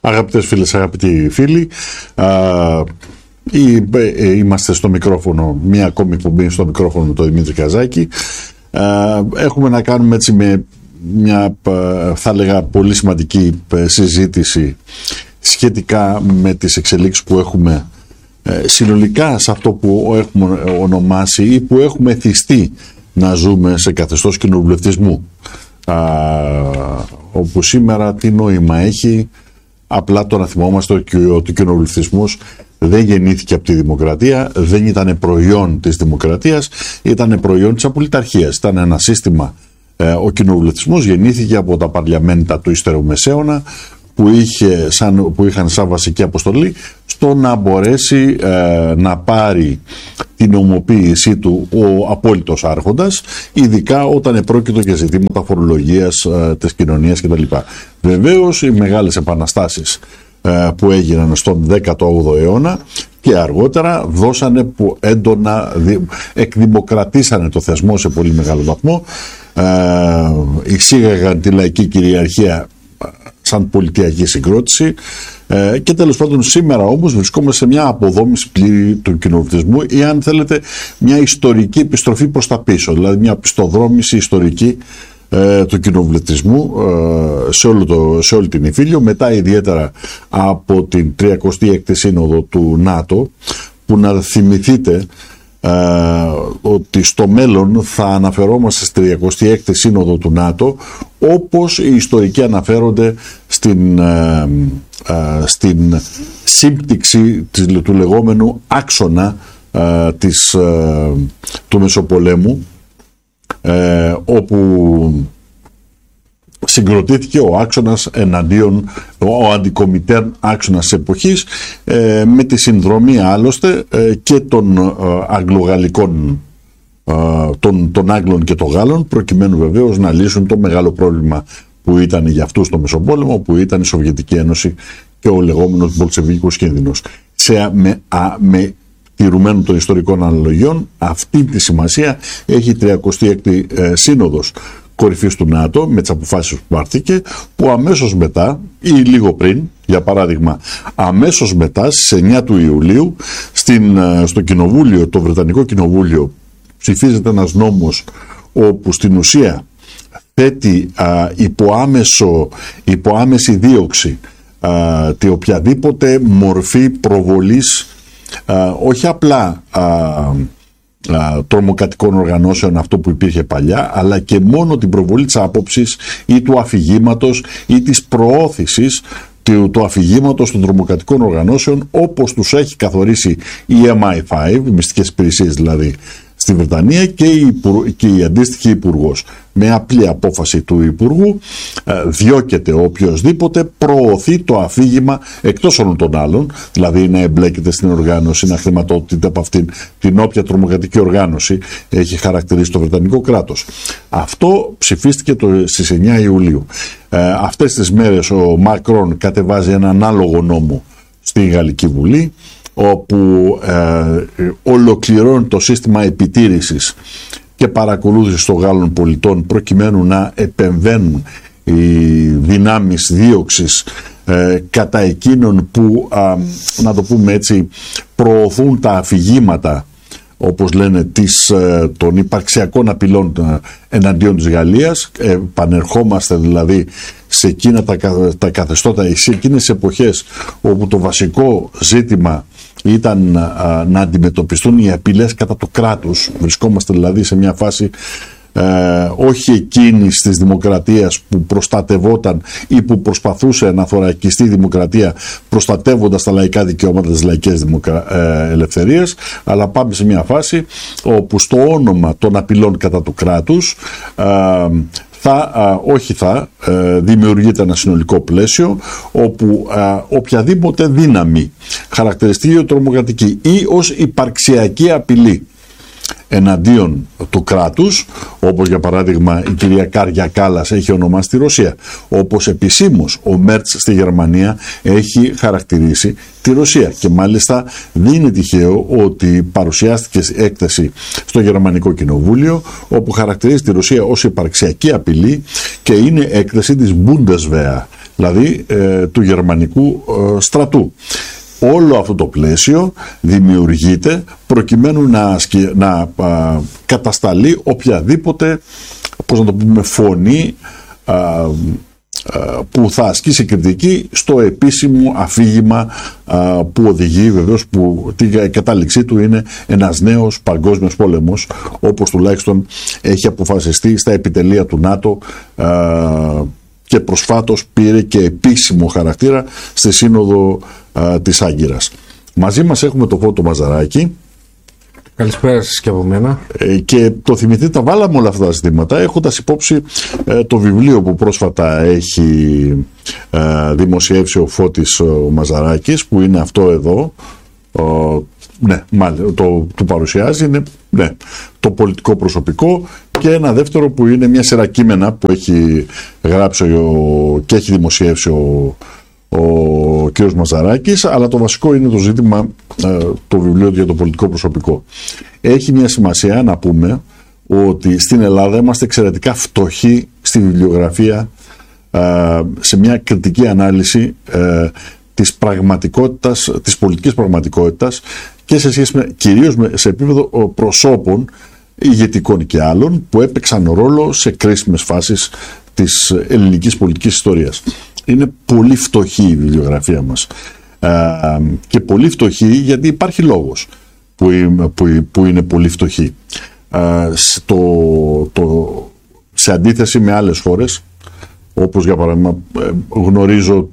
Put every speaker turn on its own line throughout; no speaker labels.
Αγαπητές φίλες, αγαπητοί φίλοι, είμαστε στο μικρόφωνο, μια ακόμη εκπομπή στο μικρόφωνο με τον Δημήτρη Καζάκη. Έχουμε να κάνουμε έτσι με μια, θα έλεγα, πολύ σημαντική συζήτηση σχετικά με τις εξελίξεις που έχουμε συνολικά σε αυτό που έχουμε ονομάσει ή που έχουμε εθιστεί να ζούμε σε καθεστώς κοινοβουλευτισμού, όπου σήμερα τι νόημα έχει απλά το να θυμόμαστε ότι ο κοινοβουλευτισμός δεν γεννήθηκε από τη δημοκρατία, δεν ήταν προϊόν της δημοκρατίας, ήταν προϊόν της απολυταρχίας. Ήταν ένα σύστημα, ο κοινοβουλευτισμός γεννήθηκε από τα παρλιαμέντα του ύστερου Μεσαίωνα, που είχαν σαν βασική αποστολή στο να μπορέσει να πάρει την νομοποίησή του ο απόλυτος άρχοντας, ειδικά όταν επρόκειτο για ζητήματα φορολογίας της κοινωνίας κτλ. Βεβαίως οι μεγάλες επαναστάσεις που έγιναν στον 18ο αιώνα και αργότερα δώσανε που έντονα εκδημοκρατήσανε το θεσμό σε πολύ μεγάλο βαθμό, εισήγαγαν τη λαϊκή κυριαρχία σαν πολιτιακή συγκρότηση και τέλος πάντων σήμερα όμως βρισκόμαστε σε μια αποδόμηση πλήρη του κοινοβουλευτισμού ή αν θέλετε μια ιστορική επιστροφή προς τα πίσω, δηλαδή μια πιστοδρόμηση ιστορική του κοινοβουλευτισμού σε όλη την Ιφίλιο, μετά ιδιαίτερα από την 36η Σύνοδο του ΝΑΤΟ, που να θυμηθείτε ότι στο μέλλον θα αναφερόμαστε στη 36η Σύνοδο του ΝΑΤΟ όπως οι ιστορικοί αναφέρονται στην σύμπτυξη του λεγόμενου άξονα του Μεσοπολέμου, όπου συγκροτήθηκε ο άξονας εναντίον, ο αντικομιτέρν άξονας της εποχής, με τη συνδρομή άλλωστε και των αγγλογαλλικών, των Άγγλων και των Γάλλων, προκειμένου βεβαίως να λύσουν το μεγάλο πρόβλημα που ήταν για αυτούς στο Μεσοπόλεμο, που ήταν η Σοβιετική Ένωση και ο λεγόμενος Μπολσεβίκος κίνδυνος. Με τηρουμένων των ιστορικών αναλογιών, αυτή τη σημασία έχει η 36η Σύνοδος Κορυφής του ΝΑΤΟ, με τις αποφάσεις που πάρθηκε, που αμέσως μετά ή λίγο πριν, για παράδειγμα αμέσως μετά στις 9 του Ιουλίου στο κοινοβούλιο, το Βρετανικό Κοινοβούλιο, ψηφίζεται ένας νόμος όπου στην ουσία θέτει υπό άμεση δίωξη τη οποιαδήποτε μορφή προβολής όχι απλά τρομοκρατικών οργανώσεων, αυτό που υπήρχε παλιά, αλλά και μόνο την προβολή της άποψης ή του αφηγήματος ή της προώθησης του αφηγήματος των τρομοκρατικών οργανώσεων, όπως τους έχει καθορίσει η MI5, οι μυστικές υπηρεσίες δηλαδή στη Βρετανία, και η αντίστοιχη υπουργός. Με απλή απόφαση του υπουργού διώκεται οποιοσδήποτε προωθεί το αφήγημα, εκτός όλων των άλλων, δηλαδή να εμπλέκεται στην οργάνωση, να χρηματοδοτείται από αυτήν την όποια τρομοκρατική οργάνωση έχει χαρακτηρίσει το Βρετανικό κράτος. Αυτό ψηφίστηκε στις 9 Ιουλίου. Αυτές τις μέρες ο Μακρόν κατεβάζει ένα ανάλογο νόμο στη Γαλλική Βουλή, όπου ολοκληρώνει το σύστημα επιτήρησης και παρακολούθησης των Γάλλων πολιτών, προκειμένου να επεμβαίνουν οι δυνάμεις δίωξης κατά εκείνων που, να το πούμε έτσι, προωθούν τα αφηγήματα, όπως λένε, των υπαρξιακών απειλών εναντίον της Γαλλίας. Πανερχόμαστε δηλαδή σε εκείνα τα καθεστώτα, σε εκείνες τις εποχές όπου το βασικό ζήτημα ήταν να αντιμετωπιστούν οι απειλές κατά το κράτους. Βρισκόμαστε δηλαδή σε μια φάση όχι εκείνης της δημοκρατίας που προστατευόταν ή που προσπαθούσε να θωρακιστεί η δημοκρατία προστατεύοντας τα λαϊκά δικαιώματα της λαϊκής ελευθερίας, αλλά πάμε σε μια όπου στο όνομα των απειλών κατά του κράτους δημιουργείται ένα συνολικό πλαίσιο όπου οποιαδήποτε δύναμη χαρακτηριστεί τρομοκρατική ή ως υπαρξιακή απειλή εναντίον του κράτους, όπως για παράδειγμα η κυρία Κάρια Κάλλας έχει ονομάσει τη Ρωσία, όπως επισήμως ο Μέρτς στη Γερμανία έχει χαρακτηρίσει τη Ρωσία, και μάλιστα δεν είναι τυχαίο ότι παρουσιάστηκε έκθεση στο Γερμανικό Κοινοβούλιο όπου χαρακτηρίζει τη Ρωσία ως υπαρξιακή απειλή, και είναι έκθεση της Bundeswehr, δηλαδή του γερμανικού στρατού. Όλο αυτό το πλαίσιο δημιουργείται προκειμένου να κατασταλεί οποιαδήποτε, πώς να το πούμε, φωνή που θα ασκήσει κριτική στο επίσημο αφήγημα που οδηγεί βεβαίως, που την κατάληξή του είναι ένας νέος παγκόσμιος πόλεμος, όπως τουλάχιστον έχει αποφασιστεί στα επιτελεία του ΝΑΤΟ και προσφάτως πήρε και επίσημο χαρακτήρα στη Σύνοδο της Άγκυρας. Μαζί μας έχουμε το Φώτο Μαζαράκη.
Καλησπέρα σας και από μένα.
Και το θυμηθείτε, τα βάλαμε όλα αυτά τα ζητήματα έχοντας υπόψη το βιβλίο που πρόσφατα έχει δημοσιεύσει ο Φώτης ο Μαζαράκης, που είναι αυτό εδώ. Ναι, μάλλον το παρουσιάζει, είναι το πολιτικό προσωπικό, και ένα δεύτερο που είναι μια σειρά κείμενα που έχει γράψει και έχει δημοσιεύσει ο κ. Μαζαράκης, αλλά το βασικό είναι το ζήτημα, το βιβλίο για το πολιτικό προσωπικό. Έχει μια σημασία να πούμε ότι στην Ελλάδα είμαστε εξαιρετικά φτωχοί στη βιβλιογραφία, σε μια κριτική ανάλυση της πραγματικότητας, της πολιτικής πραγματικότητας, και σε σχέση κυρίως σε επίπεδο προσώπων ηγετικών και άλλων που έπαιξαν ρόλο σε κρίσιμες φάσεις της ελληνικής πολιτικής ιστορίας. Είναι πολύ φτωχή η βιβλιογραφία μας, και πολύ φτωχή γιατί υπάρχει λόγος που είναι πολύ φτωχή, σε αντίθεση με άλλες χώρες, όπως για παράδειγμα γνωρίζω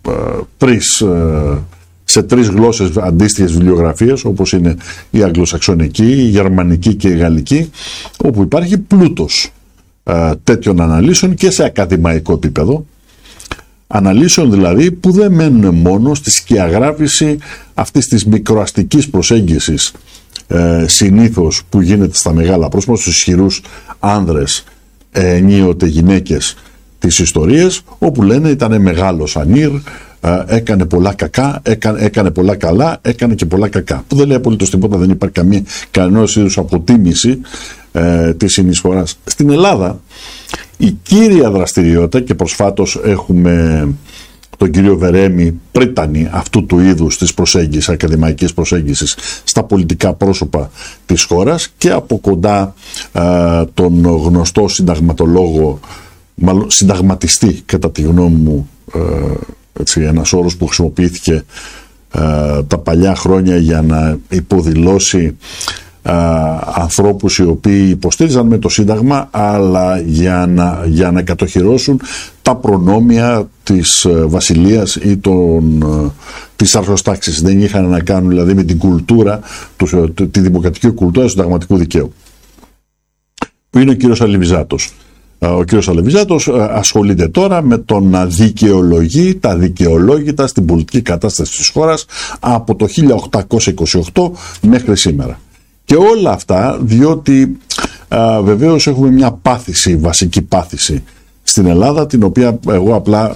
σε 3 γλώσσες αντίστοιχες βιβλιογραφίες, όπως είναι η αγγλοσαξονική, η γερμανική και η γαλλική, όπου υπάρχει πλούτος τέτοιων αναλύσεων και σε ακαδημαϊκό επίπεδο. Αναλύσεων δηλαδή που δεν μένουν μόνο στη σκιαγράφηση αυτής της μικροαστικής προσέγγισης συνήθως που γίνεται στα μεγάλα πρόσωπα, στους ισχυρούς άνδρες, ενίοτε γυναίκες της ιστορίας, όπου λένε ήταν μεγάλος ανήρ, έκανε πολλά κακά, έκανε πολλά καλά, έκανε και πολλά κακά. Που δεν λέει απολύτως τίποτα, δεν υπάρχει κανένας είδους αποτίμηση της συνεισφοράς. Στην Ελλάδα η κύρια δραστηριότητα, και προσφάτως έχουμε τον κύριο Βερέμη, πρίτανη αυτού του είδους της προσέγγισης, ακαδημαϊκής προσέγγισης στα πολιτικά πρόσωπα της χώρας, και από κοντά τον γνωστό συνταγματολόγο, μάλλον συνταγματιστή κατά τη γνώμη μου, ένας όρος που χρησιμοποιήθηκε τα παλιά χρόνια για να υποδηλώσει ανθρώπους οι οποίοι υποστήριζαν με το Σύνταγμα, αλλά για να κατοχυρώσουν τα προνόμια της βασιλείας ή της αρχοστάξης. Δεν είχαν να κάνουν δηλαδή με την κουλτούρα, τη δημοκρατική κουλτούρα του συνταγματικού δικαίου, που είναι ο κύριος Αλεβιζάτος. Ο κύριος Αλεβιζάτος ασχολείται τώρα με το να δικαιολογεί τα δικαιολόγητα στην πολιτική κατάσταση της χώρας από το 1828 μέχρι σήμερα. Και όλα αυτά διότι βεβαίως έχουμε μια πάθηση, βασική πάθηση στην Ελλάδα, την οποία εγώ απλά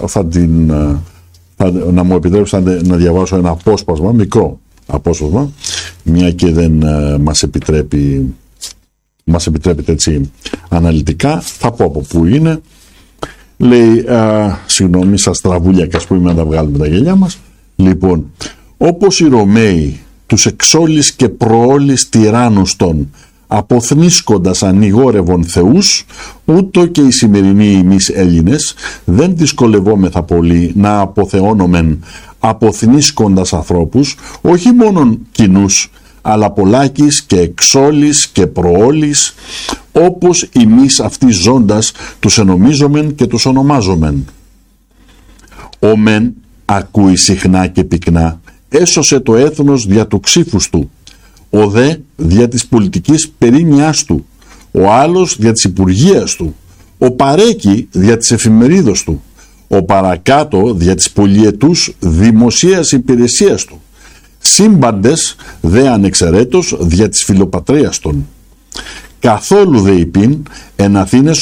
να μου επιτρέψετε να διαβάσω ένα απόσπασμα, μικρό απόσπασμα, μια και δεν μας επιτρέπεται έτσι αναλυτικά. Θα πω από πού είναι. Λέει, συγγνώμη, σας τραβούλια και ας πούμε να τα βγάλουμε τα γελιά μας. Λοιπόν, όπως οι Ρωμαίοι τους εξόλης και προόλης τυράννους των αποθνίσκοντας ανηγόρευον θεούς, ούτω και οι σημερινοί εμείς Έλληνες δεν δυσκολευόμεθα πολύ να αποθεώνομεν αποθνίσκοντας ανθρώπους, όχι μόνον κοινούς, αλλά πολλάκις και εξόλης και προόλης, όπως εμείς αυτοί ζώντας τους ενομίζομεν και τους ονομάζομεν. Ο μεν ακούει συχνά και πυκνά, έσωσε το έθνος δια του ξύφους του, ο δε δια της πολιτικής περίνοιάς του, ο άλλος δια της υπουργείας του, ο παρέκει δια της εφημερίδος του, ο παρακάτω δια της πολυετούς δημοσίας υπηρεσίας του, σύμπαντες δε ανεξαιρέτως δια της φιλοπατρίας των. Καθόλου δε υπήν εν Αθήνες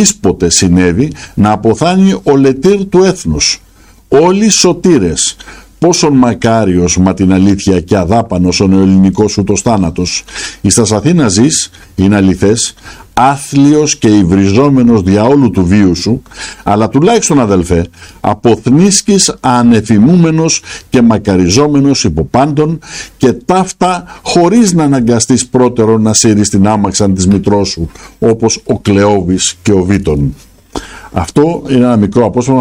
ουδείς ποτέ συνέβη να αποθάνει ο λετήρ του έθνους. Όλοι σωτήρες, Πόσον μακάριος, μα την αλήθεια, και αδάπανος ο ελληνικός ούτως θάνατος. Εις τας Αθήνας ζεις, είναι αληθές, άθλιος και υβριζόμενος διαόλου του βίου σου, αλλά τουλάχιστον, αδελφέ, αποθνίσκεις ανεφημούμενος και μακαριζόμενος υπό πάντων, και ταύτα χωρίς να αναγκαστείς πρώτερο να σύρεις την άμαξαν της μητρός σου, όπως ο Κλεόβης και ο Βίτων. Αυτό είναι ένα μικρό απόσπασμα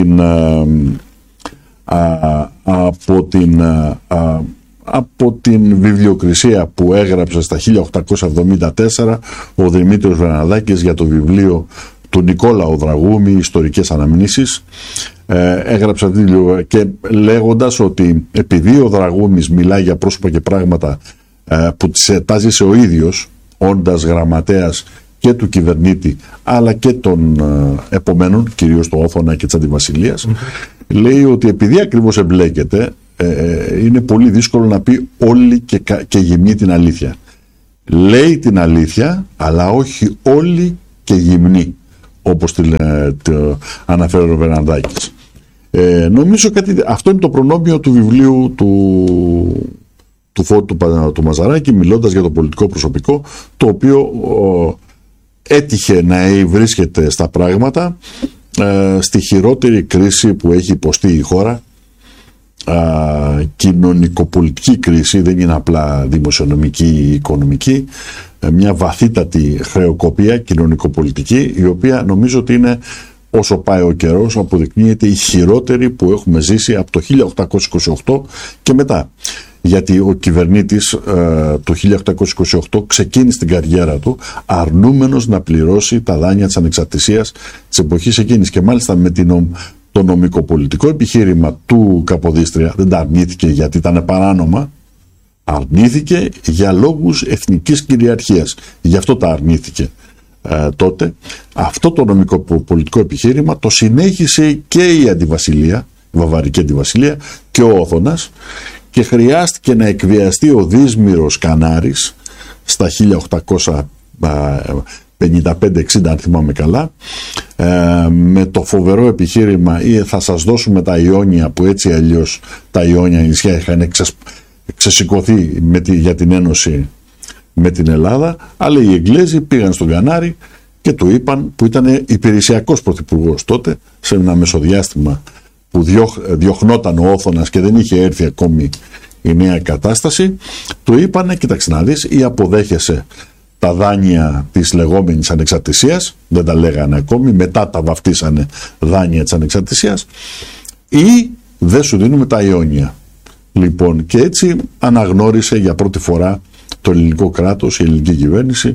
από την βιβλιοκρισία που έγραψε στα 1874 ο Δημήτριος Βερναδάκης για το βιβλίο του Νικόλα Δραγούμη, Ιστορικές Αναμνήσεις. Έγραψε αυτή και λέγοντας ότι επειδή ο Δραγούμης μιλάει για πρόσωπα και πράγματα που τις ετάζησε ο ίδιος, όντας γραμματέας και του κυβερνήτη αλλά και των επομένων, κυρίως του Όθωνα και της Αντιβασιλείας, λέει ότι επειδή ακριβώς εμπλέκεται, είναι πολύ δύσκολο να πει όλη και γυμνή την αλήθεια. Λέει την αλήθεια, αλλά όχι όλη και γυμνή, όπως αναφέρει ο Βερναδάκης. Νομίζω αυτό είναι το προνόμιο του βιβλίου του Φώτου του Μαζαράκη, μιλώντας για το πολιτικό προσωπικό, το οποίο έτυχε να βρίσκεται στα πράγματα στη χειρότερη κρίση που έχει υποστεί η χώρα, κοινωνικοπολιτική κρίση, δεν είναι απλά δημοσιονομική ή οικονομική, μια βαθύτατη χρεοκοπία κοινωνικοπολιτική, η οποία νομίζω ότι είναι, όσο πάει ο καιρός, αποδεικνύεται η χειρότερη που έχουμε ζήσει από το 1828 και μετά. Γιατί ο κυβερνήτης το 1828 ξεκίνησε την καριέρα του αρνούμενος να πληρώσει τα δάνεια της ανεξαρτησίας της εποχής εκείνης, και μάλιστα με το νομικοπολιτικό επιχείρημα του Καποδίστρια δεν τα αρνήθηκε γιατί ήταν παράνομα, αρνήθηκε για λόγους εθνικής κυριαρχίας. Γι' αυτό τα αρνήθηκε τότε. Αυτό το νομικοπολιτικό επιχείρημα το συνέχισε και η Αντιβασιλεία, η Βαβαρική Αντιβασιλεία, και ο Όθωνας, και χρειάστηκε να εκβιαστεί ο Δύσμυρος Κανάρης στα 1855-60, αν θυμάμαι καλά, με το φοβερό επιχείρημα θα σας δώσουμε τα Ιόνια, που έτσι αλλιώς τα Ιόνια νησιά είχαν ξεσηκωθεί για την ένωση με την Ελλάδα, αλλά οι Εγγλέζοι πήγαν στον Κανάρη και του είπαν, που ήταν υπηρεσιακός πρωθυπουργός τότε, σε ένα μεσοδιάστημα που διωχνόταν ο Όθωνας και δεν είχε έρθει ακόμη η νέα κατάσταση, του είπανε, κοίταξε να δεις, ή αποδέχεσαι τα δάνεια της λεγόμενης ανεξαρτησίας, δεν τα λέγανε ακόμη, μετά τα βαφτίσανε δάνεια της ανεξαρτησίας, ή δεν σου δίνουμε τα Ιόνια. Λοιπόν, και έτσι αναγνώρισε για πρώτη φορά το ελληνικό κράτος, η ελληνική κυβέρνηση,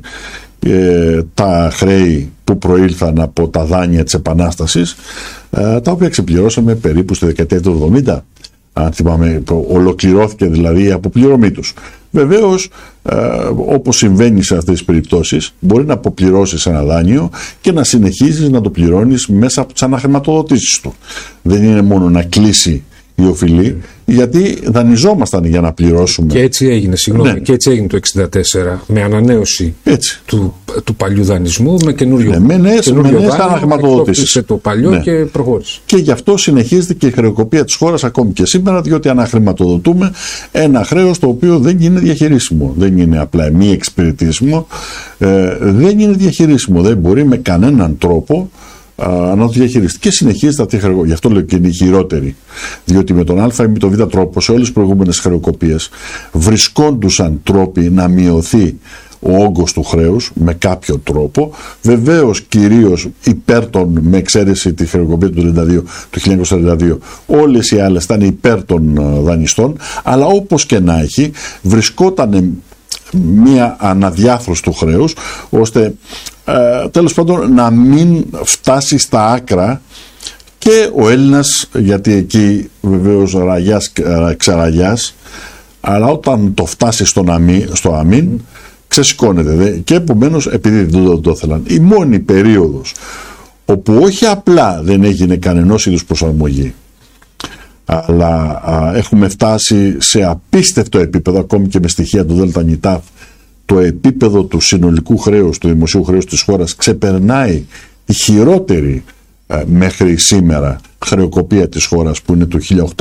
τα χρέη που προήλθαν από τα δάνεια της Επανάστασης, τα οποία ξεπληρώσαμε περίπου στη δεκαετία του 70, αν θυμάμαι, ολοκληρώθηκε δηλαδή η αποπληρωμή τους. Βεβαίως, όπως συμβαίνει σε αυτές τις περιπτώσεις, μπορεί να αποπληρώσεις ένα δάνειο και να συνεχίζεις να το πληρώνεις μέσα από τις αναχρηματοδοτήσεις του. Δεν είναι μόνο να κλείσει η οφειλή, γιατί δανειζόμασταν για να πληρώσουμε. Και έτσι έγινε,
ναι. Και έτσι έγινε το 1964, με ανανέωση του παλιού δανεισμού, με καινούριο δάνειο.
Με νέες αναχρηματοδοτήσεις.
Το παλιό, ναι. Και προχώρησε.
Και γι' αυτό συνεχίζεται και η χρεοκοπία της χώρας ακόμη και σήμερα, διότι αναχρηματοδοτούμε ένα χρέος το οποίο δεν είναι διαχειρίσιμο. Δεν είναι απλά μη εξυπηρετήσιμο, δεν είναι διαχειρίσιμο. Δεν μπορεί με κανέναν τρόπο να το διαχειριστεί, και συνεχίζεται αυτή η χρεοκοπία. Γι' αυτό λέω και είναι η χειρότερη. Διότι με τον Α ή τον Β τρόπο, σε όλες τις προηγούμενες χρεοκοπίες, βρισκόντουσαν τρόποι να μειωθεί ο όγκος του χρέους με κάποιο τρόπο. Βεβαίως, κυρίως με εξαίρεση τη χρεοκοπία του 1942, όλες οι άλλες ήταν υπέρ των δανειστών. Αλλά όπως και να έχει, βρισκόταν μία αναδιάθρωση του χρέους, ώστε τέλος πάντων να μην φτάσει στα άκρα και ο Έλληνας, γιατί εκεί βεβαίως ραγιάς ξεραγιάς, αλλά όταν το φτάσει στο αμήν ξεσηκώνεται, και επομένως, επειδή δεν το ήθελαν, η μόνη περίοδος όπου όχι απλά δεν έγινε κανενός είδους προσαρμογή, αλλά έχουμε φτάσει σε απίστευτο επίπεδο, ακόμη και με στοιχεία του ΔΝΤ, το επίπεδο του συνολικού χρέους, του δημοσίου χρέους της χώρας ξεπερνάει τη χειρότερη μέχρι σήμερα χρεοκοπία της χώρας που είναι το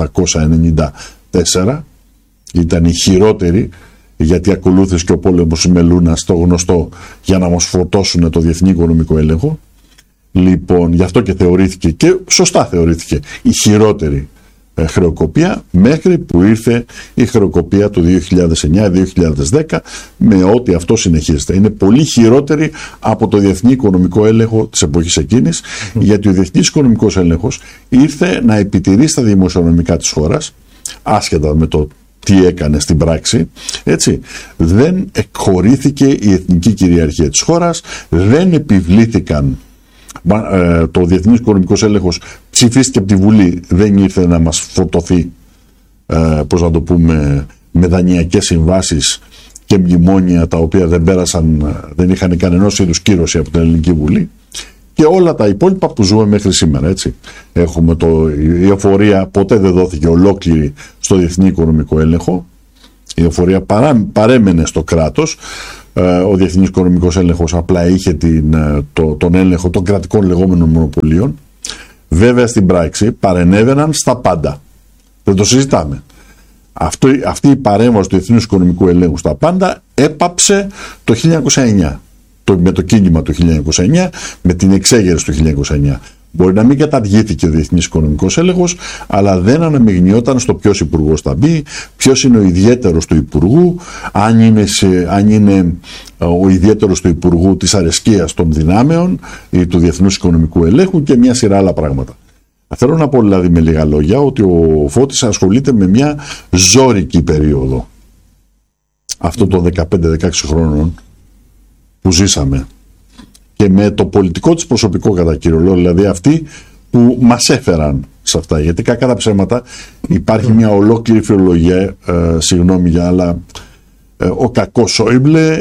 1894, ήταν η χειρότερη, γιατί ακολούθησε και ο πόλεμος Μελούνας, το γνωστό, για να μας φορτώσουν το διεθνή οικονομικό έλεγχο. Λοιπόν, γι' αυτό και θεωρήθηκε, και σωστά θεωρήθηκε, η χειρότερη χρεοκοπία, μέχρι που ήρθε η χρεοκοπία του 2009-2010, με ό,τι αυτό συνεχίζεται. Είναι πολύ χειρότερη από το διεθνή οικονομικό έλεγχο της εποχής εκείνης, γιατί ο διεθνής οικονομικός έλεγχος ήρθε να επιτηρήσει τα δημοσιονομικά της χώρας, άσχετα με το τι έκανε στην πράξη, έτσι. Δεν εκχωρήθηκε η εθνική κυριαρχία της χώρας, δεν επιβλήθηκαν, το Διεθνής Οικονομικός Έλεγχος ψηφίστηκε από τη Βουλή, δεν ήρθε να μας φορτωθεί, πώς να το πούμε, με δανειακές συμβάσεις και μνημόνια τα οποία δεν πέρασαν, δεν είχαν κανενός είδους κύρωση από την Ελληνική Βουλή, και όλα τα υπόλοιπα που ζούμε μέχρι σήμερα, έτσι. Έχουμε η εφορία ποτέ δεν δόθηκε ολόκληρη στο Διεθνή Οικονομικό Έλεγχο, η εφορία παρέμενε στο κράτος. Ο Διεθνής Οικονομικός Έλεγχος απλά είχε τον έλεγχο των κρατικών λεγόμενων μονοπωλίων. Βέβαια στην πράξη παρενέβαιναν στα πάντα. Δεν το συζητάμε. Αυτή η παρέμβαση του Διεθνούς Οικονομικού Ελέγχου στα πάντα έπαψε το 1909. Με το κίνημα του 1909, με την εξέγερση του 1909. Μπορεί να μην καταργήθηκε ο Διεθνής Οικονομικός Έλεγχος, αλλά δεν αναμειγνιόταν στο ποιος υπουργός θα μπει, ποιος είναι ο ιδιαίτερος του υπουργού, αν είναι ο ιδιαίτερος του υπουργού της αρεσκίας των δυνάμεων ή του Διεθνούς Οικονομικού Ελέγχου και μια σειρά άλλα πράγματα. Θέλω να πω δηλαδή με λίγα λόγια ότι ο Φώτης ασχολείται με μια ζώρικη περίοδο. Αυτό των 15-16 χρόνων που ζήσαμε, και με το πολιτικό της προσωπικό κατά κύριο λόγο, δηλαδή αυτοί που μας έφεραν σε αυτά, γιατί κακά τα ψέματα υπάρχει μια ολόκληρη φιλολογία, συγγνώμη αλλά ο κακός Σόιμπλε,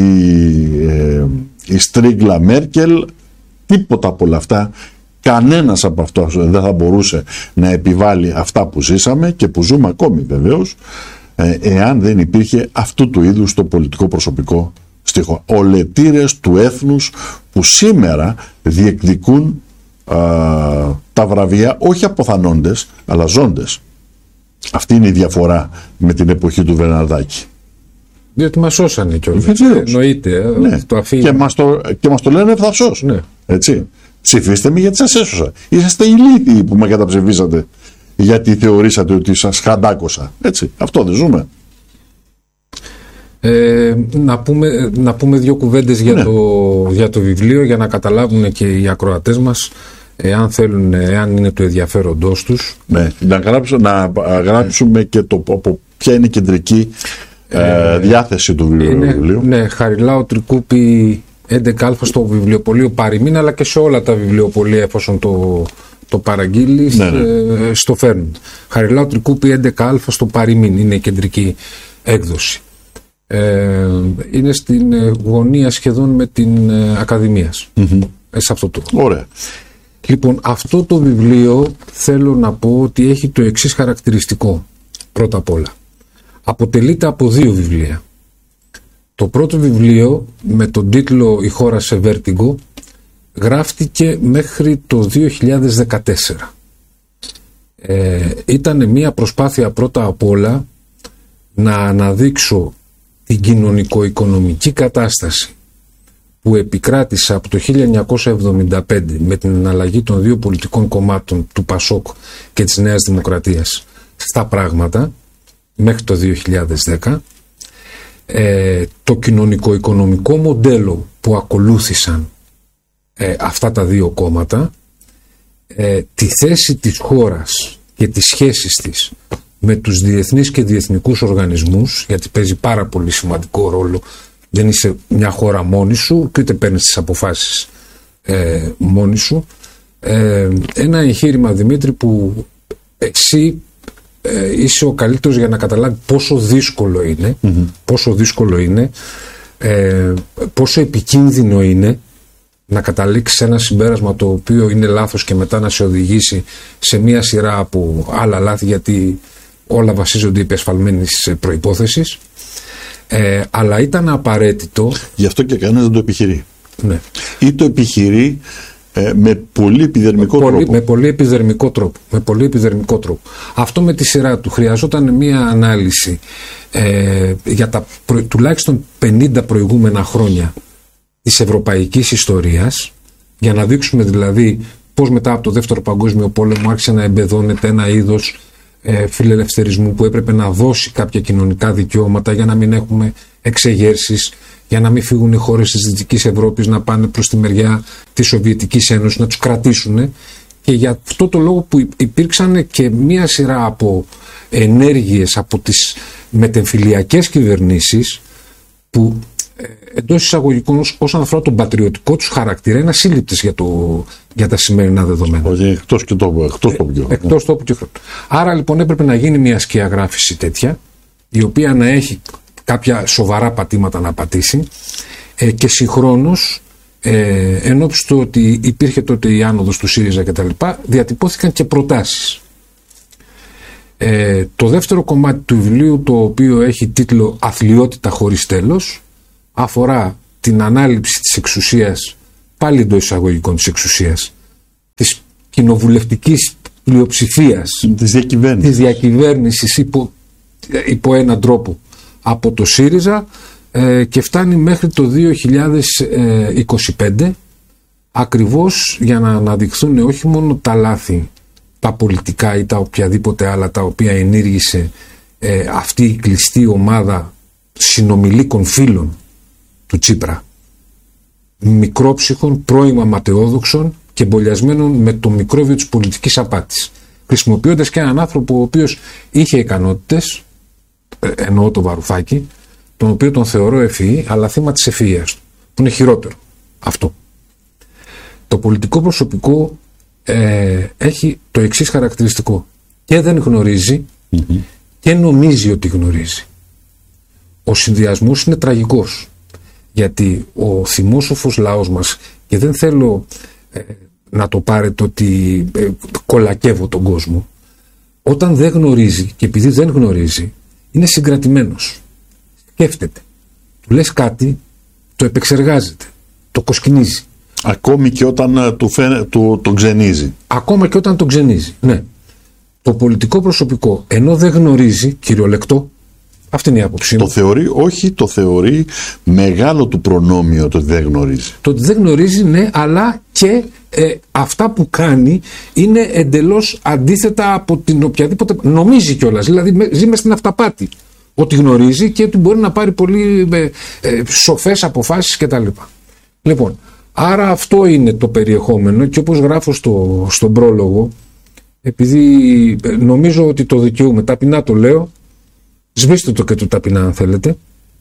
η Στρίγκλα Μέρκελ, τίποτα από όλα αυτά, κανένας από αυτό δεν θα μπορούσε να επιβάλλει αυτά που ζήσαμε και που ζούμε ακόμη βεβαίως, εάν δεν υπήρχε αυτού του είδους το πολιτικό προσωπικό στίχο. Ολετήρες του έθνους που σήμερα διεκδικούν τα βραβεία, όχι αποθανόντες αλλά ζώντες. Αυτή είναι η διαφορά με την εποχή του Βερναρδάκη.
Διότι μας σώσανε κιόλας. Εννοείται.
Ναι.
Το αφήνει.
Και μας το λένε ευθαυσός.
Ναι.
Έτσι. Ψηφίστε με γιατί σας έσωσα. Είσαστε ηλίθιοι που με καταψηφίσατε γιατί θεωρήσατε ότι σας χαντάκωσα. Έτσι. Αυτό δεν ζούμε.
Να πούμε δύο κουβέντες για το βιβλίο, για να καταλάβουν και οι ακροατές μας, εάν είναι του ενδιαφέροντός τους.
Ναι, να γράψουμε και ποια είναι η κεντρική διάθεση του βιβλίου.
Ναι, Χαριλάου Τρικούπη 11α στο βιβλιοπωλείο Παριμήν, αλλά και σε όλα τα βιβλιοπωλεία εφόσον το παραγγείλεις, ναι. Στο φέρνουν. Χαριλάου Τρικούπη 11α στο Παριμήν είναι η κεντρική έκδοση. Είναι στην γωνία σχεδόν με την Ακαδημίας. Σε αυτό το.
Ωραία.
Λοιπόν, αυτό το βιβλίο θέλω να πω ότι έχει το εξής χαρακτηριστικό. Πρώτα απ' όλα, αποτελείται από δύο βιβλία. Το πρώτο βιβλίο με τον τίτλο «Η χώρα σε βέρτιγκο» γράφτηκε μέχρι το 2014. Ήταν μια προσπάθεια πρώτα απ' όλα να αναδείξω την κοινωνικο-οικονομική κατάσταση που επικράτησε από το 1975 με την εναλλαγή των δύο πολιτικών κομμάτων του ΠΑΣΟΚ και της Νέας Δημοκρατίας στα πράγματα μέχρι το 2010, το κοινωνικο-οικονομικό μοντέλο που ακολούθησαν αυτά τα δύο κόμματα, τη θέση της χώρας και τις σχέσεις της με τους διεθνείς και διεθνικούς οργανισμούς, γιατί παίζει πάρα πολύ σημαντικό ρόλο. Δεν είσαι μια χώρα μόνη σου και ούτε παίρνεις τις αποφάσεις μόνη σου. Ένα εγχείρημα, Δημήτρη, που εσύ είσαι ο καλύτερος για να καταλάβει πόσο δύσκολο είναι, πόσο επικίνδυνο είναι να καταλήξεις σε ένα συμπέρασμα το οποίο είναι λάθος και μετά να σε οδηγήσει σε μια σειρά από άλλα λάθη, γιατί όλα βασίζονται επί ασφαλμένης προϋπόθεσης, αλλά ήταν απαραίτητο.
Γι' αυτό και κανένας δεν το επιχειρεί.
Ναι.
Ή το επιχειρεί με πολύ επιδερμικό τρόπο.
Με πολύ επιδερμικό τρόπο. Αυτό με τη σειρά του χρειαζόταν μία ανάλυση για τα τουλάχιστον 50 προηγούμενα χρόνια της ευρωπαϊκής ιστορίας, για να δείξουμε δηλαδή πώς μετά από το Δεύτερο Παγκόσμιο Πόλεμο άρχισε να εμπεδώνεται ένα είδος φιλελευθερισμού που έπρεπε να δώσει κάποια κοινωνικά δικαιώματα για να μην έχουμε εξεγέρσεις, για να μην φύγουν οι χώρες της Δυτικής Ευρώπης να πάνε προς τη μεριά της Σοβιετικής Ένωσης, να τους κρατήσουν. Και για αυτό το λόγο που υπήρξαν και μία σειρά από ενέργειες από τις μετεμφυλιακές κυβερνήσεις που εντός εισαγωγικών όσον αφορά τον πατριωτικό τους χαρακτήρα είναι ασύλληπτες για τα σημερινά δεδομένα.
Εκτός
τόπου και χρόνου. Άρα λοιπόν έπρεπε να γίνει μια σκιαγράφηση τέτοια, η οποία να έχει κάποια σοβαρά πατήματα να πατήσει, και συγχρόνως ενώπιση του ότι υπήρχε τότε η άνοδος του ΣΥΡΙΖΑ κτλ., διατυπώθηκαν και προτάσεις. Το δεύτερο κομμάτι του βιβλίου, το οποίο έχει τίτλο «Αθλιότητα χωρίς τέλος», αφορά την ανάληψη της εξουσίας, πάλι εντός εισαγωγικών της εξουσίας, της κοινοβουλευτικής πλειοψηφίας, της διακυβέρνησης υπό έναν τρόπο από το ΣΥΡΙΖΑ, και φτάνει μέχρι το 2025, ακριβώς για να αναδειχθούν όχι μόνο τα λάθη, τα πολιτικά ή τα οποιαδήποτε άλλα τα οποία ενήργησε αυτή η κλειστή ομάδα συνομιλίκων φίλων του Τσίπρα, μικρόψυχων, πρώιμα ματαιόδοξων και εμπολιασμένων με το μικρόβιο της πολιτικής απάτης, χρησιμοποιώντας και έναν άνθρωπο ο οποίος είχε ικανότητες, εννοώ το Βαρουφάκη, τον οποίο τον θεωρώ ευφυή, αλλά θύμα της ευφυΐας του, που είναι χειρότερο αυτό. Το πολιτικό προσωπικό έχει το εξής χαρακτηριστικό: και δεν γνωρίζει και νομίζει ότι γνωρίζει. Ο συνδυασμός είναι τραγικός, γιατί ο θυμόσοφος λαός μας, και δεν θέλω να το πάρετε ότι κολακεύω τον κόσμο, όταν δεν γνωρίζει, και επειδή δεν γνωρίζει, είναι συγκρατημένος. Σκέφτεται. Του λες κάτι, το επεξεργάζεται, το κοσκινίζει.
Ακόμη και όταν τον ξενίζει.
Ακόμα και όταν τον ξενίζει, ναι. Το πολιτικό προσωπικό, ενώ δεν γνωρίζει, κυριολεκτό, αυτή είναι η άποψή μου.
Το θεωρεί μεγάλο του προνόμιο το ότι δεν γνωρίζει.
Το ότι δεν γνωρίζει, ναι, αλλά και αυτά που κάνει είναι εντελώς αντίθετα από την οποιαδήποτε. Νομίζει κιόλας. Δηλαδή ζει μες στην αυταπάτη ότι γνωρίζει και ότι μπορεί να πάρει πολύ σοφές αποφάσεις κτλ. Λοιπόν, άρα αυτό είναι το περιεχόμενο, και όπως γράφω στον πρόλογο, επειδή νομίζω ότι το δικαιούμαι, ταπεινά το λέω, σβήστε το και το ταπεινά αν θέλετε,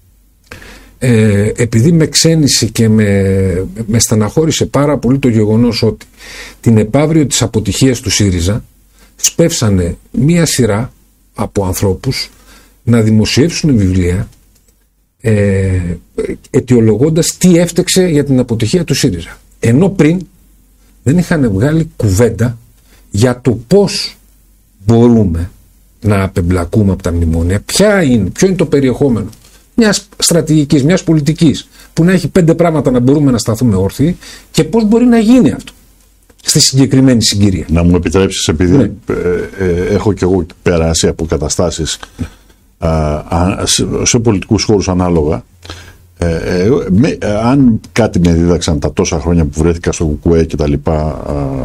επειδή με ξένησε και με στεναχώρησε πάρα πολύ το γεγονός ότι την επαύριο της αποτυχίας του ΣΥΡΙΖΑ σπεύσανε μία σειρά από ανθρώπους να δημοσιεύσουν βιβλία αιτιολογώντας τι έφτεξε για την αποτυχία του ΣΥΡΙΖΑ, ενώ πριν δεν είχαν βγάλει κουβέντα για το πώς μπορούμε να απεμπλακούμε από τα μνημόνια, ποιο είναι το περιεχόμενο μιας στρατηγικής, μιας πολιτικής που να έχει 5 πράγματα να μπορούμε να σταθούμε όρθιοι, και πώς μπορεί να γίνει αυτό στη συγκεκριμένη συγκυρία.
Να μου επιτρέψεις, επειδή έχω και εγώ περάσει από καταστάσεις σε πολιτικούς χώρους ανάλογα, αν κάτι με δίδαξαν τα τόσα χρόνια που βρέθηκα στο ΚΚΕ και τα λοιπά,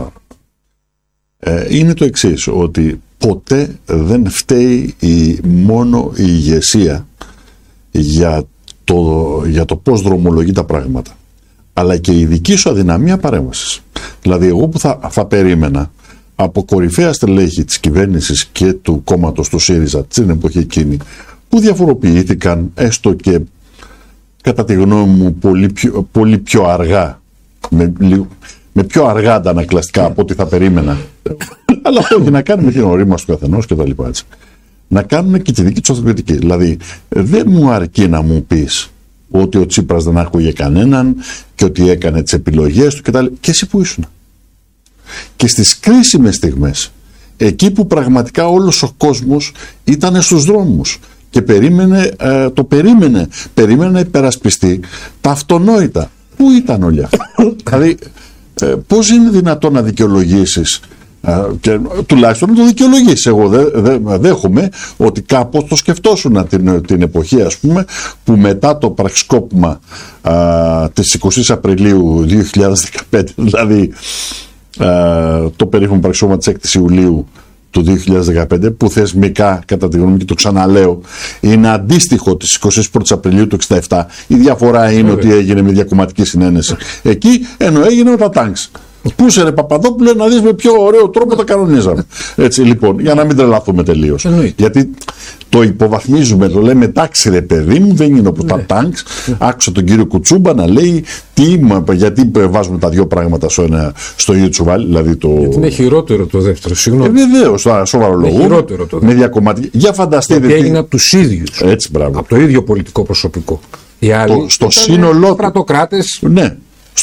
είναι το εξής, ότι ποτέ δεν φταίει μόνο η ηγεσία για το πώς δρομολογεί τα πράγματα, αλλά και η δική σου αδυναμία παρέμβασης. Δηλαδή εγώ που θα περίμενα από κορυφαία στελέχη της κυβέρνησης και του κόμματος του ΣΥΡΙΖΑ την εποχή εκείνη, που διαφοροποιήθηκαν έστω και κατά τη γνώμη μου πολύ πιο αργά, με πιο αργά αντανακλαστικά από ό,τι θα περίμενα, αλλά αυτό έχει να κάνει με την ορίμαση του καθενός και τα λοιπά, έτσι. Να κάνουν και τη δική τους αυτοκριτική. Δηλαδή δεν μου αρκεί να μου πεις ότι ο Τσίπρας δεν άκουγε κανέναν και ότι έκανε τις επιλογές του κτλ. Και εσύ που ήσουν. Και στις κρίσιμες στιγμές, εκεί που πραγματικά όλος ο κόσμος ήταν στους δρόμους και περίμενε να υπερασπιστεί τα αυτονόητα. Πού ήταν όλοι αυτοί? Δηλαδή πώς είναι δυνατόν να δικαιολογήσεις, και τουλάχιστον να το δικαιολογήσεις? Εγώ δέχομαι ότι κάπως το σκεφτόσουν την εποχή, ας πούμε, που μετά το πραξικόπημα της 20 Απριλίου 2015, δηλαδή το περίφημο πραξικόπημα της 6 Ιουλίου του 2015, που θεσμικά, κατά τη γνώμη και το ξαναλέω, είναι αντίστοιχο της 21 Απριλίου του 1967. Η διαφορά είναι ότι έγινε με διακομματική συνένεση εκεί, ενώ έγινε με τα τάγκς. Πού είσαι ρε Παπαδόπουλε, να δεις με ποιο ωραίο τρόπο τα κανονίζαμε. Έτσι λοιπόν, για να μην τρελαθούμε τελείως. Γιατί το υποβαθμίζουμε, το λέμε εντάξει ρε παιδί μου, δεν είναι όπως τα τάγκς. Άκουσα τον κύριο Κουτσούμπα να λέει γιατί βάζουμε τα δύο πράγματα στο ίδιο τσουβάλι. Δηλαδή γιατί
είναι χειρότερο το δεύτερο, συγγνώμη.
Βεβαίως, σοβαρολογούμε. Με διακομματική. Για φανταστείτε.
Γιατί έγινε από τους ίδιους.
Έτσι, μπράβο.
Από το ίδιο πολιτικό προσωπικό. Οι άλλοι
στο σύνολό
κρατοκράτες.
Ναι.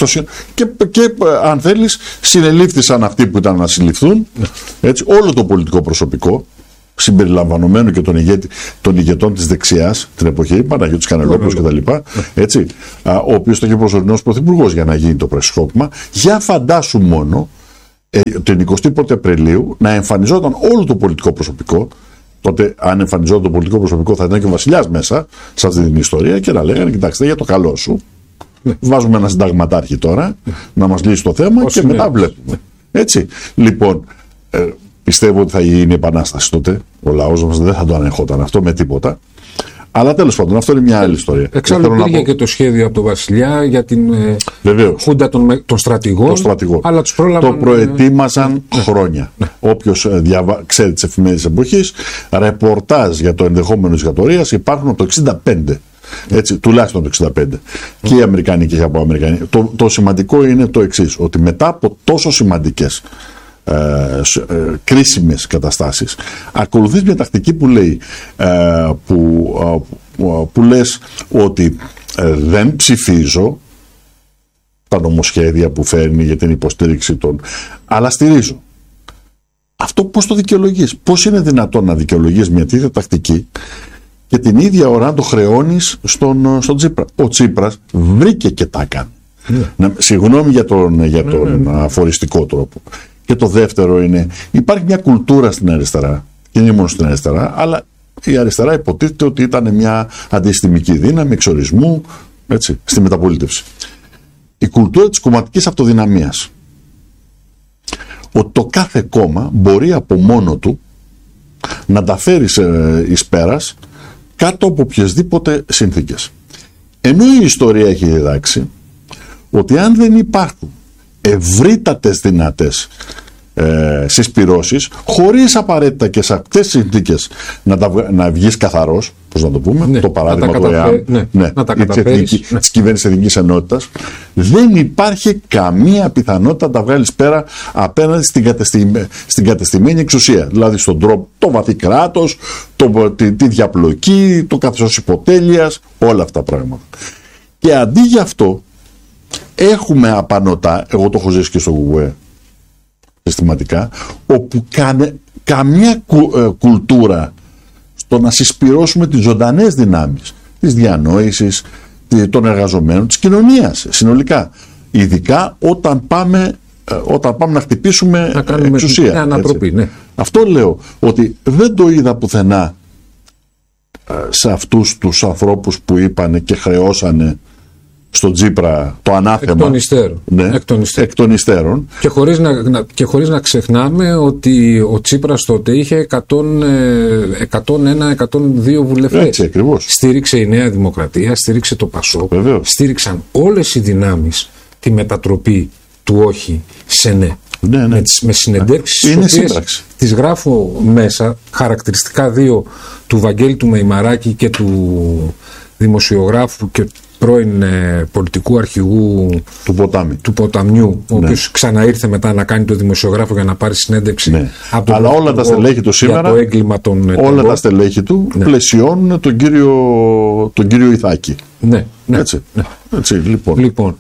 Και αν θέλεις, συνελήφθησαν αυτοί που ήταν να συλληφθούν, έτσι, όλο το πολιτικό προσωπικό, συμπεριλαμβανομένου και των ηγετών της δεξιάς την εποχή, Παναγιώτης Κανελόπουλος κτλ. Έτσι, ο οποίος ήταν και προσωρινός πρωθυπουργός για να γίνει το πραξικόπημα. Για φαντάσου μόνο την 21η Απριλίου να εμφανιζόταν όλο το πολιτικό προσωπικό. Τότε, αν εμφανιζόταν το πολιτικό προσωπικό, θα ήταν και ο βασιλιάς μέσα σε αυτή την ιστορία και να λέγανε: κοιτάξτε, για το καλό σου. Βάζουμε ένα συνταγματάρχη τώρα να μας λύσει το θέμα και μετά βλέπουμε. Έτσι. Λοιπόν, πιστεύω ότι θα γίνει επανάσταση τότε. Ο λαός μας δεν θα το ανεχόταν αυτό με τίποτα. Αλλά τέλος πάντων, αυτό είναι μια άλλη ιστορία.
Εξάλλου υπήρχε και το σχέδιο από τον Βασιλιά για την χούντα των στρατηγών. Αλλά τους πρόλαβαν.
Το προετοίμαζαν χρόνια. Όποιος ξέρει τις εφημερίδες της εποχής, ρεπορτάζ για το ενδεχόμενο της δικτατορίας υπάρχουν από το 1965. Έτσι, τουλάχιστον το 1965. Και οι Αμερικανοί και οι Αμερικανοί. Το σημαντικό είναι το εξής, ότι μετά από τόσο σημαντικές κρίσιμες καταστάσεις, ακολουθείς μια τακτική που λέει που λες ότι δεν ψηφίζω τα νομοσχέδια που φέρνει για την υποστήριξη των, αλλά στηρίζω. Αυτό πώς το δικαιολογείς? Πώς είναι δυνατόν να δικαιολογείς μια τέτοια τακτική και την ίδια ώρα να το χρεώνεις στον Τσίπρα? Ο Τσίπρας βρήκε και τα έκανε. Συγγνώμη για τον αφοριστικό τρόπο. Και το δεύτερο είναι, υπάρχει μια κουλτούρα στην αριστερά, και είναι μόνο στην αριστερά, αλλά η αριστερά υποτίθεται ότι ήταν μια αντισυστημική δύναμη εξορισμού, έτσι, στη μεταπολίτευση. Η κουλτούρα της κομματικής αυτοδυναμίας. Ότι το κάθε κόμμα μπορεί από μόνο του να τα φέρει εις πέρας κάτω από οποιασδήποτε συνθήκες. Ενώ η ιστορία έχει διδάξει ότι αν δεν υπάρχουν ευρύτατες δυνατές συσπυρώσεις, χωρίς απαραίτητα και σε αυτές τις συνθήκες να βγεις καθαρός, πώς να το πούμε, το παράδειγμα του ΕΑΜ, της κυβέρνησης Εθνικής Ενότητας, δεν υπάρχει καμία πιθανότητα να τα βγάλεις πέρα απέναντι στην κατεστημένη εξουσία. Δηλαδή στον τρόπο, το βαθύ κράτος, τη διαπλοκή, το καθεστώς υποτέλειας, όλα αυτά τα πράγματα. Και αντί για αυτό, έχουμε απανωτά, εγώ το έχω ζήσει και στο ΓΟΕ συστηματικά, όπου καμία κουλτούρα στο να συσπυρώσουμε τις ζωντανές δυνάμεις της διανόησης, των εργαζομένων, της κοινωνίας συνολικά. Ειδικά όταν πάμε να χτυπήσουμε
να κάνουμε
εξουσία.
Ανατροπή, ναι.
Αυτό λέω, ότι δεν το είδα πουθενά σε αυτούς τους ανθρώπους που είπανε και χρεώσανε στον Τσίπρα το ανάθεμα. Εκ των υστέρων.
Και χωρίς να ξεχνάμε ότι ο Τσίπρας τότε είχε 101-102 βουλευτές.
Έτσι ακριβώς.
Στήριξε η Νέα Δημοκρατία, στήριξε το ΠΑΣΟΚ. Στήριξαν όλες οι δυνάμεις τη μετατροπή του όχι σε ναι. Με συνεντεύξεις τις γράφω μέσα, χαρακτηριστικά δύο του Βαγγέλη του Μεϊμαράκη και του δημοσιογράφου και πρώην πολιτικού αρχηγού του Ποταμιού, ο οποίος ξαναήρθε μετά να κάνει το δημοσιογράφο για να πάρει συνέντευξη.
Αλλά όλα τα στελέχη του σήμερα, όλα τα στελέχη του πλαισιώνουν τον κύριο Ιθάκη. Έτσι, λοιπόν.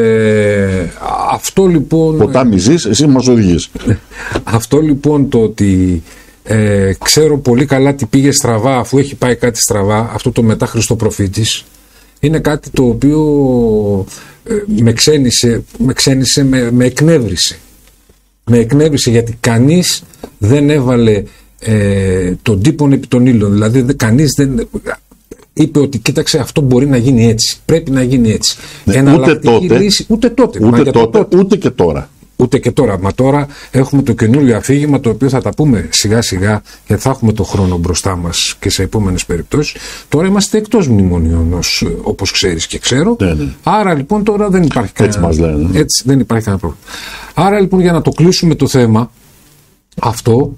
Αυτό λοιπόν.
Ποτάμι ζεις, εσύ μας οδηγείς.
Αυτό λοιπόν το ότι ξέρω πολύ καλά τι πήγε στραβά, αφού έχει πάει κάτι στραβά, αυτό το μετά Χριστοπροφήτης, είναι κάτι το οποίο με εκνεύρισε. Με εκνεύρισε γιατί κανείς δεν έβαλε τον τύπον επί των ύλων. Δηλαδή κανείς δεν είπε ότι κοίταξε, αυτό μπορεί να γίνει έτσι, πρέπει να γίνει έτσι.
Ούτε τότε,
λύση, ούτε τότε,
ούτε και τώρα.
Ούτε και τώρα. Μα τώρα έχουμε το καινούριο αφήγημα, το οποίο θα τα πούμε σιγά σιγά, γιατί θα έχουμε το χρόνο μπροστά μας και σε επόμενες περιπτώσεις. Τώρα είμαστε εκτός μνημονίων, όπως ξέρεις και ξέρω.
Ναι.
Άρα λοιπόν τώρα δεν υπάρχει κανένα.
Έτσι μας λένε.
Έτσι, δεν υπάρχει κανένα πρόβλημα. Άρα λοιπόν, για να το κλείσουμε το θέμα αυτό,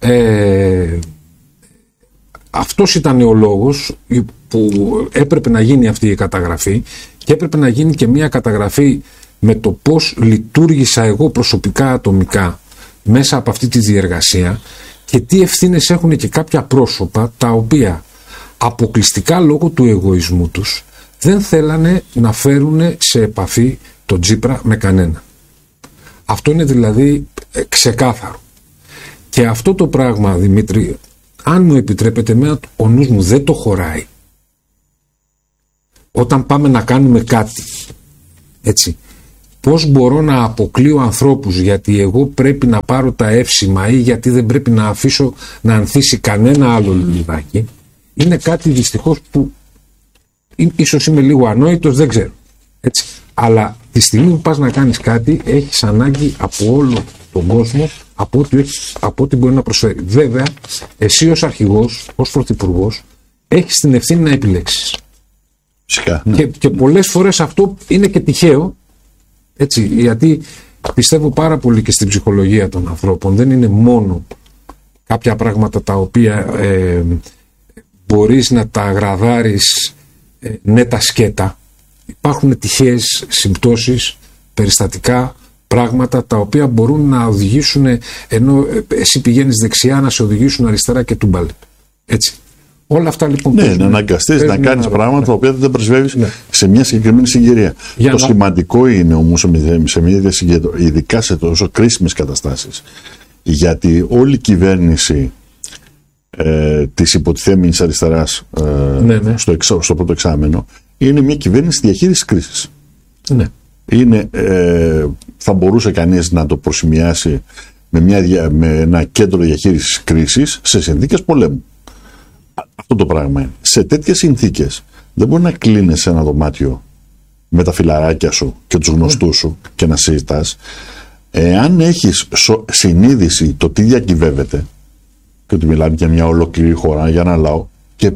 αυτός ήταν ο λόγος που έπρεπε να γίνει αυτή η καταγραφή, και έπρεπε να γίνει και μια καταγραφή με το πώς λειτουργήσα εγώ προσωπικά, ατομικά, μέσα από αυτή τη διεργασία, και τι ευθύνες έχουν και κάποια πρόσωπα τα οποία αποκλειστικά λόγω του εγωισμού τους δεν θέλανε να φέρουν σε επαφή τον Τσίπρα με κανένα. Αυτό είναι δηλαδή ξεκάθαρο. Και αυτό το πράγμα, Δημήτρη, αν μου επιτρέπετε, ο νους μου δεν το χωράει. Όταν πάμε να κάνουμε κάτι, έτσι, πώς μπορώ να αποκλείω ανθρώπους γιατί εγώ πρέπει να πάρω τα εύσημα ή γιατί δεν πρέπει να αφήσω να ανθίσει κανένα άλλο λουλουδάκι, είναι κάτι δυστυχώς που ίσως είμαι λίγο ανόητος, δεν ξέρω. Έτσι. Αλλά τη στιγμή που πας να κάνεις κάτι, έχεις ανάγκη από όλο τον κόσμο, από ό,τι μπορεί να προσφέρει. Βέβαια, εσύ ως αρχηγός, ως πρωθυπουργός, έχεις την ευθύνη να επιλέξεις.
Φυσικά, ναι.
Και πολλές φορές αυτό είναι και τυχαίο, έτσι, γιατί πιστεύω πάρα πολύ και στην ψυχολογία των ανθρώπων. Δεν είναι μόνο κάποια πράγματα τα οποία μπορείς να τα γραδάρεις νέτα σκέτα. Υπάρχουν τυχαίες συμπτώσεις, περιστατικά, πράγματα τα οποία μπορούν να οδηγήσουν, ενώ εσύ πηγαίνεις δεξιά, να σε οδηγήσουν αριστερά και τούμπαλε. Έτσι. Όλα αυτά λοιπόν.
Ναι, να αναγκαστείς να κάνεις πράγματα τα οποία δεν πρεσβεύεις σε μια συγκεκριμένη συγκυρία. Το σημαντικό είναι όμως σε μια ίδια συγκυρία, ειδικά σε τόσο κρίσιμες καταστάσεις, γιατί όλη η κυβέρνηση της υποτιθέμενης αριστεράς στο πρώτο εξάμενο είναι μια κυβέρνηση διαχείρισης κρίσης.
Ναι.
Θα μπορούσε κανείς να το προσημιάσει με ένα κέντρο διαχείρισης κρίσης σε συνθήκες πολέμου. Αυτό το πράγμα είναι. Σε τέτοιες συνθήκες δεν μπορεί να κλείνεις ένα δωμάτιο με τα φιλαράκια σου και τους γνωστούς σου και να συζητάς. Εάν έχεις συνείδηση το τι διακυβεύεται και ότι μιλάμε για μια ολόκληρη χώρα, για ένα λαό, και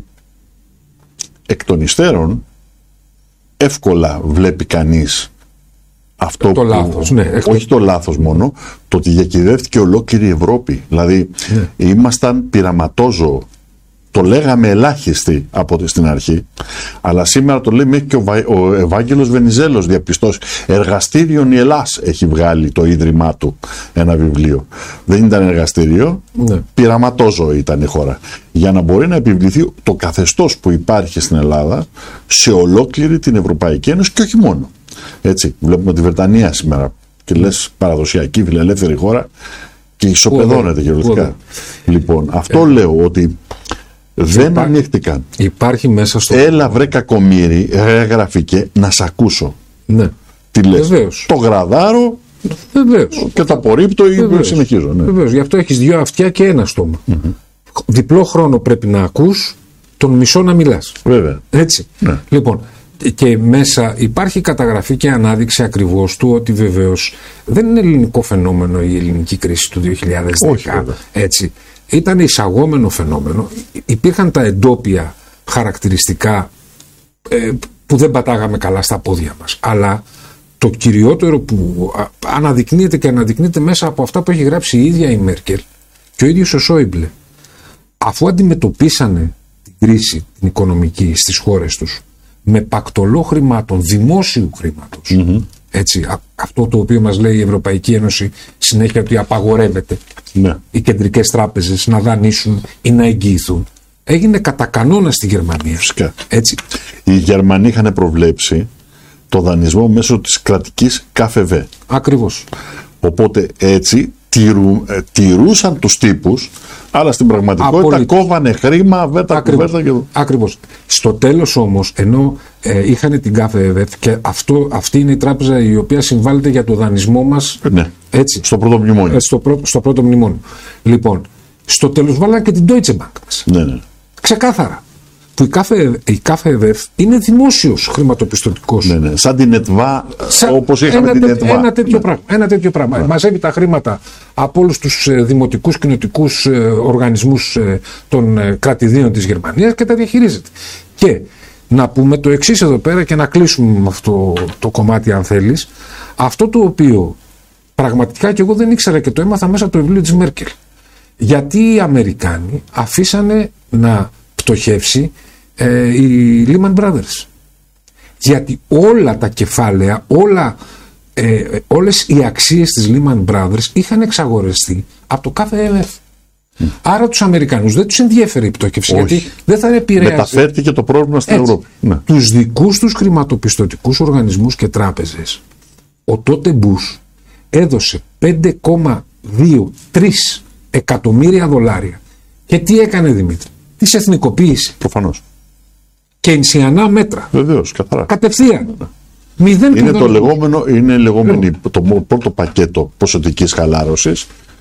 εκ των υστέρων εύκολα βλέπει κανείς αυτό
το λάθος,
όχι το λάθος μόνο, το ότι διακυβεύτηκε ολόκληρη η Ευρώπη. Δηλαδή ήμασταν πειραματόζωο. Το λέγαμε ελάχιστοι από στην αρχή, αλλά σήμερα το λέει μέχρι και ο Ευάγγελος Βενιζέλος διαπιστώσει. Εργαστήριον η Ελλάς έχει βγάλει το ίδρυμά του ένα βιβλίο. Δεν ήταν εργαστήριο, πειραματόζωο ήταν η χώρα. Για να μπορεί να επιβληθεί το καθεστώς που υπάρχει στην Ελλάδα σε ολόκληρη την Ευρωπαϊκή Ένωση και όχι μόνο. Έτσι, βλέπουμε τη Βρετανία σήμερα και λες παραδοσιακή φιλελεύθερη χώρα και ισοπεδώνεται κυριολεκτικά. Λοιπόν, αυτό λέω ότι δεν ανοίχτηκαν.
Υπάρχει μέσα στο.
Έλα βρε κακομοίρη, γραφικέ, να σ' ακούσω.
Ναι.
Τι λες?
Βεβαίως.
Το γραδάρω.
Βεβαίως.
Και το απορρίπτω ή συνεχίζω. Ναι.
Βεβαίως. Γι' αυτό έχεις δύο αυτιά και ένα στόμα. Διπλό χρόνο πρέπει να ακούς, τον μισό να μιλάς.
Βέβαια.
Έτσι. Ναι. Λοιπόν, και μέσα υπάρχει καταγραφή και ανάδειξη ακριβώς του ότι βεβαίως δεν είναι ελληνικό φαινόμενο η ελληνική κρίση του 2010.
Όχι,
έτσι. Ήταν εισαγόμενο φαινόμενο. Υπήρχαν τα εντόπια χαρακτηριστικά που δεν πατάγαμε καλά στα πόδια μας. Αλλά το κυριότερο που αναδεικνύεται και αναδεικνύεται μέσα από αυτά που έχει γράψει η ίδια η Μέρκελ και ο ίδιος ο Σόιμπλε, αφού αντιμετωπίσανε την κρίση την οικονομική στις χώρες τους με πακτολό χρημάτων, δημόσιου χρήματος, έτσι, αυτό το οποίο μας λέει η Ευρωπαϊκή Ένωση συνέχεια ότι απαγορεύεται οι κεντρικές τράπεζες να δανείσουν ή να εγγυηθούν, έγινε κατά κανόνα στη Γερμανία.
Φυσικά.
Έτσι.
Οι Γερμανοί είχαν προβλέψει το δανεισμό μέσω της κρατικής ΚΦΒ.
Ακριβώς.
Οπότε έτσι τηρούσαν τους τύπους Αλλά στην πραγματικότητα κόβανε χρήμα, βέτα κουβέρτα και...
Ακριβώς. Στο τέλος όμως, ενώ είχαν την ΚΑΦΕ και αυτή είναι η τράπεζα η οποία συμβάλλεται για το δανεισμό μας.
Ναι,
έτσι,
στο πρώτο μνημόνιο.
Στο πρώτο μνημόνιο. Λοιπόν, στο τέλος βάλανε και την Deutsche Bank μας.
Ναι.
Ξεκάθαρα. Που η ΚΑΦΕ είναι δημόσιος χρηματοπιστωτικός.
Ναι. Σαν την ΕΤΒΑ, όπως είχαμε την ΕΤΒΑ.
Ένα τέτοιο πράγμα. Μαζεύει τα χρήματα από όλους τους δημοτικούς κοινοτικούς οργανισμούς των κρατηδίων της Γερμανίας και τα διαχειρίζεται. Και να πούμε το εξής εδώ πέρα και να κλείσουμε με αυτό το κομμάτι, αν θέλεις. Αυτό το οποίο πραγματικά και εγώ δεν ήξερα και το έμαθα μέσα από το βιβλίο της Μέρκελ. Γιατί οι Αμερικάνοι αφήσανε να πτωχεύσει οι Lehman Brothers. Γιατί όλα τα κεφάλαια, όλες οι αξίες της Lehman Brothers είχαν εξαγορεστεί από το ΚΑΦΕ. Άρα τους Αμερικανούς δεν τους ενδιέφερε η πτώχευση. Όχι. Γιατί δεν θα επηρέασε.
Μεταφέρθηκε το πρόβλημα στην Ευρώπη. Ναι.
Τους δικούς τους χρηματοπιστωτικούς οργανισμούς και τράπεζες, ο τότε Μπούς έδωσε 5,23 εκατομμύρια δολάρια. Και τι έκανε, Δημήτρη? Τις εθνικοποίησε.
Προφανώς.
Κεινσιανά μέτρα.
Βεβαίως, καθαρά.
Κατευθείαν.
Είναι το λεγόμενο, το πρώτο πακέτο ποσοτικής χαλάρωσης,